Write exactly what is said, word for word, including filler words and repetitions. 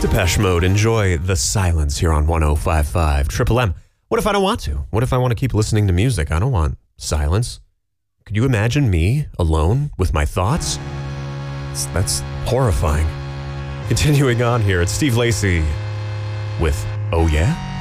Depeche Mode, enjoy the silence here on one oh five point five Triple M. What if I don't want to? What if I want to keep listening to music? I don't want silence. Could you imagine me alone with my thoughts? That's, that's horrifying. Continuing on here, it's Steve Lacy with Oh Yeah?